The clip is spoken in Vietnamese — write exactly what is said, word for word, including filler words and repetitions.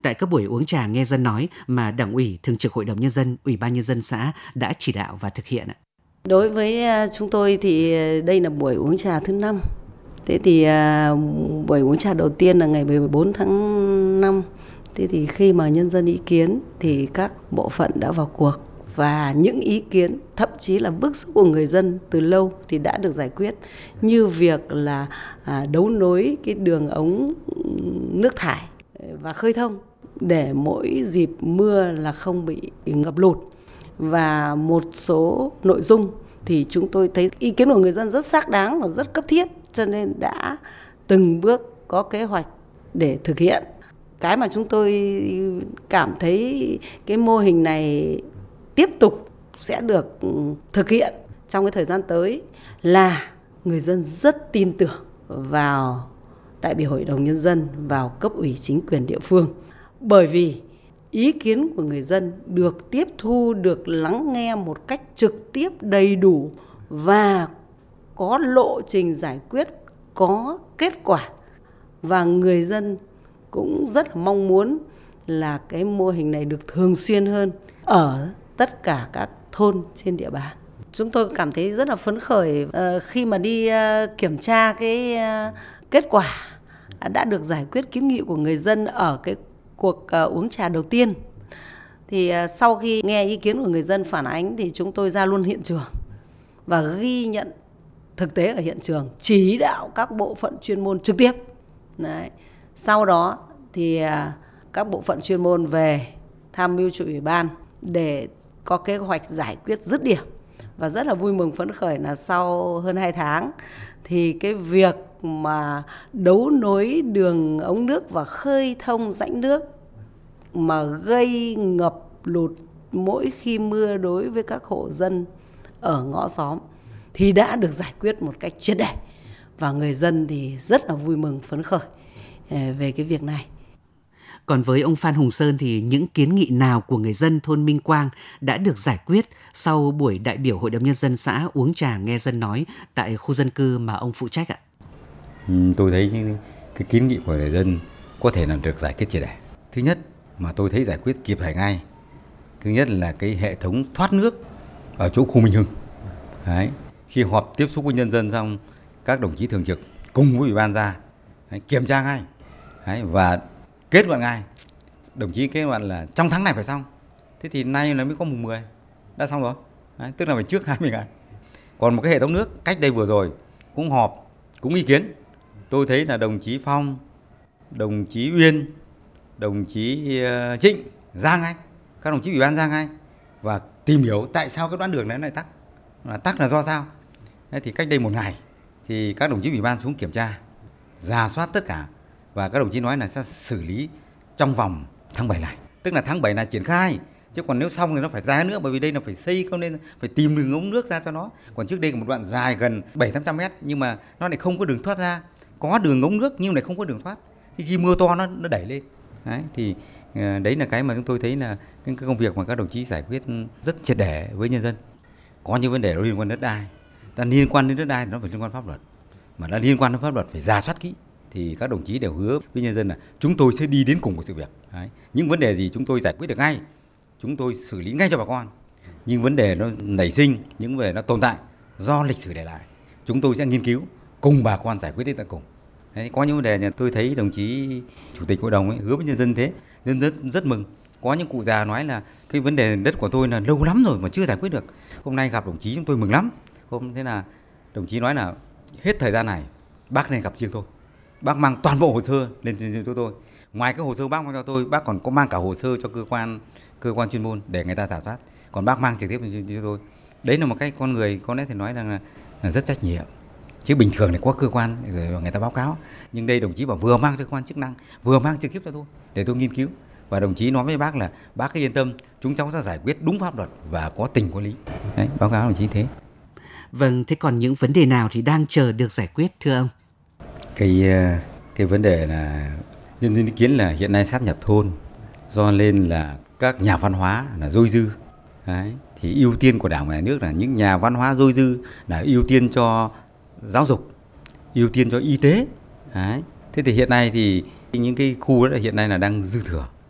Tại các buổi uống trà nghe dân nói mà Đảng ủy, Thường trực Hội đồng Nhân dân, Ủy ban Nhân dân xã đã chỉ đạo và thực hiện ạ. Đối với chúng tôi thì đây là buổi uống trà thứ năm. Thế thì buổi uống trà đầu tiên là ngày mười bốn tháng năm. Thế thì khi mà nhân dân ý kiến thì các bộ phận đã vào cuộc. Và những ý kiến thậm chí là bức xúc của người dân từ lâu thì đã được giải quyết. Như việc là đấu nối cái đường ống nước thải và khơi thông để mỗi dịp mưa là không bị ngập lụt. Và một số nội dung thì chúng tôi thấy ý kiến của người dân rất xác đáng và rất cấp thiết, cho nên đã từng bước có kế hoạch để thực hiện. Cái mà chúng tôi cảm thấy cái mô hình này tiếp tục sẽ được thực hiện trong cái thời gian tới là người dân rất tin tưởng vào đại biểu Hội đồng Nhân dân, vào cấp ủy chính quyền địa phương. Bởi vì ý kiến của người dân được tiếp thu, được lắng nghe một cách trực tiếp đầy đủ và có lộ trình giải quyết, có kết quả. Và người dân cũng rất là mong muốn là cái mô hình này được thường xuyên hơn ở tất cả các thôn trên địa bàn. Chúng tôi cảm thấy rất là phấn khởi khi mà đi kiểm tra cái kết quả đã được giải quyết kiến nghị của người dân ở cái cuộc uống trà đầu tiên. Thì sau khi nghe ý kiến của người dân phản ánh thì chúng tôi ra luôn hiện trường và ghi nhận thực tế ở hiện trường, chỉ đạo các bộ phận chuyên môn trực tiếp. Đấy. Sau đó thì các bộ phận chuyên môn về tham mưu cho ủy ban để có kế hoạch giải quyết dứt điểm. Và rất là vui mừng phấn khởi là sau hơn hai tháng thì cái việc mà đấu nối đường ống nước và khơi thông rãnh nước mà gây ngập lụt mỗi khi mưa đối với các hộ dân ở ngõ xóm thì đã được giải quyết một cách triệt để. Và người dân thì rất là vui mừng phấn khởi về cái việc này. Còn với ông Phan Hùng Sơn thì những kiến nghị nào của người dân thôn Minh Quang đã được giải quyết sau buổi đại biểu Hội đồng Nhân dân xã uống trà nghe dân nói tại khu dân cư mà ông phụ trách ạ? Ừ, tôi thấy cái, cái kiến nghị của người dân có thể là được giải quyết triệt để. Thứ nhất mà tôi thấy giải quyết kịp thời ngay, thứ nhất là cái hệ thống thoát nước ở chỗ khu Minh Hưng. Đấy. Khi họp tiếp xúc với nhân dân xong, các đồng chí thường trực cùng với ủy ban ra đấy, kiểm tra ngay đấy, và kết luận ngay. Đồng chí kết luận là trong tháng này phải xong. Thế thì nay là mới có mùng mười đã xong rồi. Đấy, tức là phải trước hai mươi ngày. Còn một cái hệ thống nước cách đây vừa rồi cũng họp, cũng ý kiến. Tôi thấy là đồng chí Phong, đồng chí Uyên, đồng chí Trịnh ra ngay, các đồng chí ủy ban ra ngay và tìm hiểu tại sao cái đoạn đường này lại tắc. Là tắc là do sao? Thế thì cách đây một ngày thì các đồng chí ủy ban xuống kiểm tra, rà soát tất cả và các đồng chí nói là sẽ xử lý trong vòng tháng bảy này. Tức là tháng bảy này triển khai. Chứ còn nếu xong thì nó phải dài nữa, bởi vì đây là phải xây, không nên phải tìm đường ống nước ra cho nó. Còn trước đây là một đoạn dài gần bảy tám trăm mét nhưng mà nó lại không có đường thoát ra. Có đường ống nước nhưng lại không có đường thoát. Thì khi mưa to nó nó đẩy lên. Đấy, thì đấy là cái mà chúng tôi thấy là cái công việc mà các đồng chí giải quyết rất triệt để với nhân dân. Có những vấn đề nó liên quan đến đất đai. Ta liên quan đến đất đai thì nó phải liên quan pháp luật. Mà đã liên quan đến pháp luật phải rà soát kỹ. Thì các đồng chí đều hứa với nhân dân là chúng tôi sẽ đi đến cùng của sự việc. Đấy. Những vấn đề gì chúng tôi giải quyết được ngay, chúng tôi xử lý ngay cho bà con. Nhưng vấn đề nó nảy sinh, những vấn đề nó tồn tại do lịch sử để lại, chúng tôi sẽ nghiên cứu cùng bà con giải quyết đến tận cùng. Đấy. Có những vấn đề này tôi thấy đồng chí chủ tịch hội đồng ấy, hứa với nhân dân thế, nhân dân rất, rất mừng. Có những cụ già nói là cái vấn đề đất của tôi là lâu lắm rồi mà chưa giải quyết được. Hôm nay gặp đồng chí chúng tôi mừng lắm. Hôm thế là đồng chí nói là hết thời gian này bác nên gặp riêng tôi. Bác mang toàn bộ hồ sơ lên cho tôi. Ngoài cái hồ sơ bác mang cho tôi, bác còn có mang cả hồ sơ cho cơ quan cơ quan chuyên môn để người ta rà soát. Còn bác mang trực tiếp cho tôi. Đấy là một cái con người có lẽ thì nói rằng là, là rất trách nhiệm. Chứ bình thường thì có cơ quan rồi người ta báo cáo. Nhưng đây đồng chí bảo vừa mang cơ quan chức năng, vừa mang trực tiếp cho tôi để tôi nghiên cứu. Và đồng chí nói với bác là bác cứ yên tâm, chúng cháu sẽ giải quyết đúng pháp luật và có tình có lý. Đấy, báo cáo đồng chí thế. Vâng, thế còn những vấn đề nào thì đang chờ được giải quyết thưa ông? Cái cái vấn đề là nhân dân ý kiến là hiện nay sát nhập thôn, do nên là các nhà văn hóa là dôi dư. Đấy, thì ưu tiên của Đảng và Nhà nước là những nhà văn hóa dôi dư là ưu tiên cho giáo dục, ưu tiên cho y tế. Đấy. Thế thì hiện nay thì những cái khu đó hiện nay là đang dư thừa.